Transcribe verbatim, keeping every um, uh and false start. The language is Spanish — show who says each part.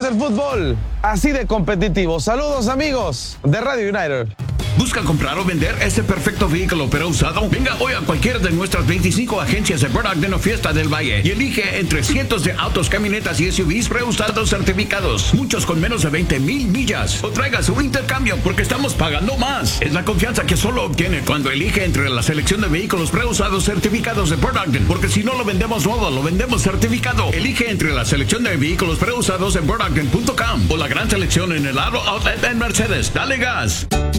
Speaker 1: del fútbol, así de competitivo. Saludos, amigos de Radio United.
Speaker 2: ¿Busca comprar o vender ese perfecto vehículo pero usado? Venga hoy a cualquiera de nuestras veinticinco agencias de Burt Ogden o Fiesta del Valle y elige entre cientos de autos, camionetas y S U Vs reusados certificados, muchos con menos de veinte mil millas. O traiga su intercambio porque estamos pagando más. Es la confianza que solo obtiene cuando elige entre la selección de vehículos reusados certificados de Burt Ogden, porque si no lo vendemos nuevo, lo vendemos certificado. Elige entre la selección de vehículos reusados en burt ogden punto com o la gran selección en el Auto Outlet en Mercedes. Dale gas.